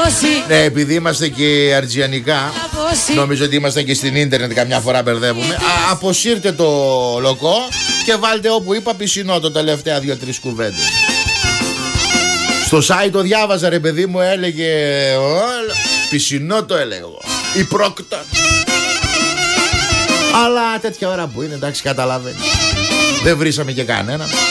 Ναι, επειδή είμαστε και αργιανικά, νομίζω ότι είμαστε και στην ίντερνετ, καμιά φορά μπερδεύουμε. Αποσύρτε το λοκό και βάλτε όπου είπα πισινό, το τελευταία 2-3 κουβέντες. Στο site το διάβαζα, ρε παιδί μου, έλεγε πισινό, το έλεγω, η πρόκτα. Αλλά τέτοια ώρα που είναι, εντάξει, καταλαβαίνει. Δεν βρήσαμε και κανένα.